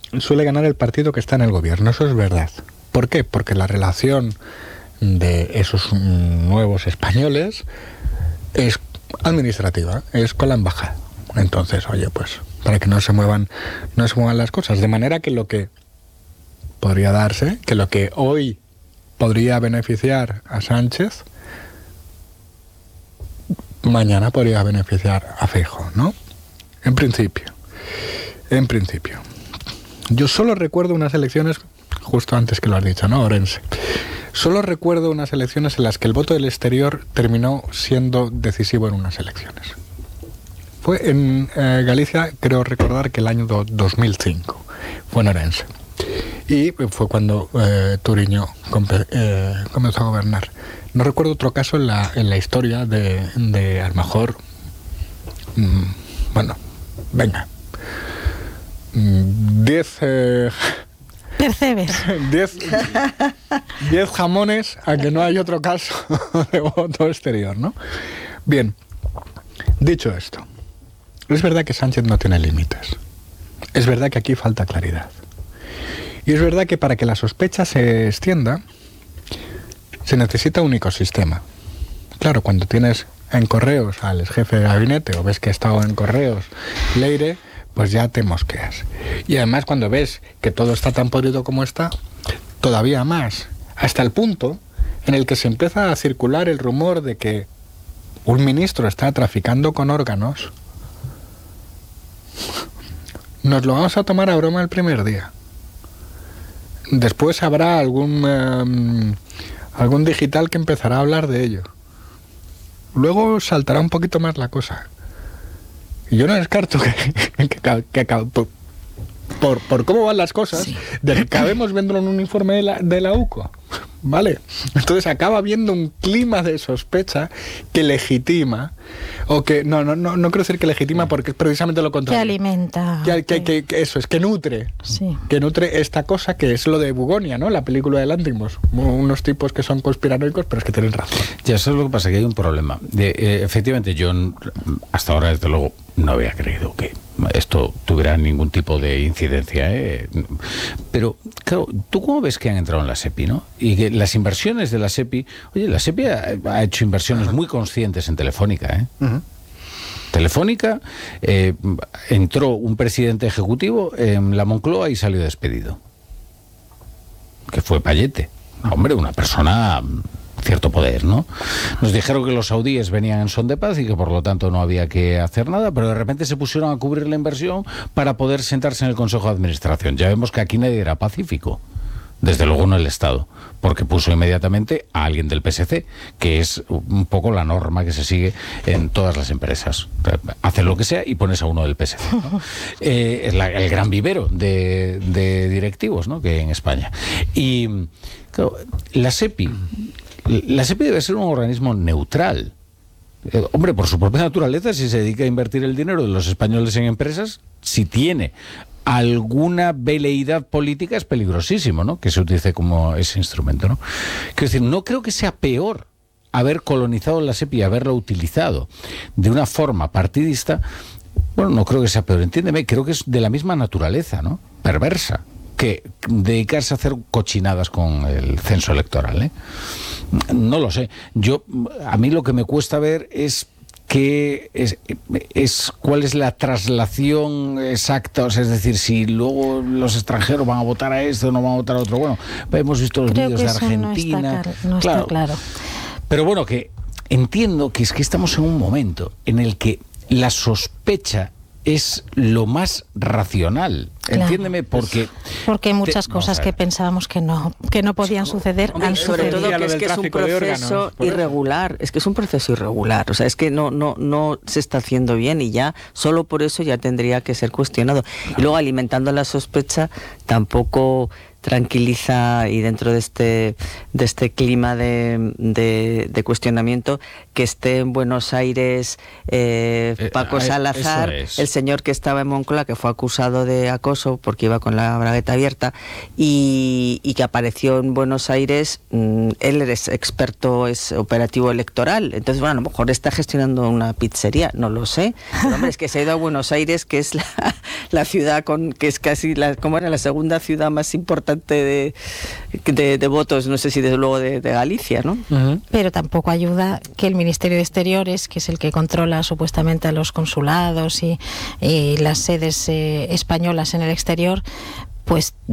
suele ganar el partido que está en el gobierno, eso es verdad. ¿Por qué? Porque la relación de esos nuevos españoles es administrativa, es con la embajada. Entonces, oye, pues para que no se muevan las cosas, de manera que lo que podría darse, que lo que hoy podría beneficiar a Sánchez, mañana podría beneficiar a Feijóo, ¿no? En principio. Yo solo recuerdo unas elecciones, justo antes que lo has dicho, ¿no, Orense? Solo recuerdo unas elecciones en las que el voto del exterior terminó siendo decisivo en unas elecciones. Fue en Galicia, creo recordar que el año 2005, fue en Orense. Y fue cuando Turiño comenzó a gobernar. No recuerdo otro caso en la historia de a lo mejor, bueno, venga, 10 percebes 10 jamones a que no hay otro caso de voto exterior, ¿no? Bien, dicho esto, es verdad que Sánchez no tiene límites. Es verdad que aquí falta claridad. Y es verdad que para que la sospecha se extienda, se necesita un ecosistema. Claro, cuando tienes en Correos al jefe de gabinete o ves que ha estado en Correos Leire, pues ya te mosqueas. Y además cuando ves que todo está tan podrido como está, todavía más. Hasta el punto en el que se empieza a circular el rumor de que un ministro está traficando con órganos. Nos lo vamos a tomar a broma el primer día. Después habrá algún digital que empezará a hablar de ello. Luego saltará un poquito más la cosa. Y yo no descarto que por cómo van las cosas, sí, de que acabemos viendo en un informe de la UCO. ¿Vale? Entonces acaba habiendo un clima de sospecha que legitima, o que, no quiero decir que legitima porque es precisamente lo contrario. Que alimenta. Que eso es, que nutre. Sí. Que nutre esta cosa que es lo de Bugonia, ¿no? La película de Lanthimos. Unos tipos que son conspiranoicos, pero es que tienen razón. Ya, eso es lo que pasa, que hay un problema. Efectivamente, yo hasta ahora, desde luego, no había creído que esto tuviera ningún tipo de incidencia, pero claro, ¿tú cómo ves que han entrado en la SEPI, no? Y que las inversiones de la SEPI, oye, la SEPI ha hecho inversiones muy conscientes en Telefónica, Uh-huh. Telefónica, entró un presidente ejecutivo en la Moncloa y salió despedido, que fue Payete. Hombre, una persona cierto poder, ¿no? Nos dijeron que los saudíes venían en son de paz y que por lo tanto no había que hacer nada, pero de repente se pusieron a cubrir la inversión para poder sentarse en el Consejo de Administración. Ya vemos que aquí nadie era pacífico, desde luego no el Estado, porque puso inmediatamente a alguien del PSC, que es un poco la norma que se sigue en todas las empresas. Haces lo que sea y pones a uno del PSC, ¿no? Es el gran vivero de directivos, ¿no?, que hay en España. Y claro, la SEPI debe ser un organismo neutral. Hombre, por su propia naturaleza, si se dedica a invertir el dinero de los españoles en empresas, si tiene alguna veleidad política, es peligrosísimo, ¿no?, que se utilice como ese instrumento, ¿no? Quiero decir, no creo que sea peor haber colonizado la SEPI y haberla utilizado de una forma partidista. Bueno, no creo que sea peor, entiéndeme, creo que es de la misma naturaleza, ¿no?, perversa, que dedicarse a hacer cochinadas con el censo electoral, ¿eh? No lo sé. A mí lo que me cuesta ver es cuál es la traslación exacta, o sea, es decir, si luego los extranjeros van a votar a esto o no van a votar a otro. Bueno, hemos visto los vídeos de Argentina. No está claro. Pero bueno, que entiendo que es que estamos en un momento en el que la sospecha es lo más racional. Claro. Entiéndeme, porque muchas cosas que pensábamos que no podían suceder han sobre sucedido. todo que es un proceso irregular, es que es un proceso irregular, o sea, es que no se está haciendo bien y ya solo por eso ya tendría que ser cuestionado. Y luego alimentando la sospecha tampoco tranquiliza, y dentro de este clima de cuestionamiento, que esté en Buenos Aires Paco Salazar, el señor que estaba en Moncloa, que fue acusado de acoso porque iba con la bragueta abierta, y que apareció en Buenos Aires. Él es experto, es operativo electoral, entonces bueno, a lo mejor está gestionando una pizzería, no lo sé, pero hombre, es que se ha ido a Buenos Aires, que es la ciudad que es casi como era la segunda ciudad más importante de votos, no sé si desde luego de Galicia, ¿no? Pero tampoco ayuda que el Ministerio de Exteriores, que es el que controla supuestamente a los consulados y las sedes españolas en el exterior, pues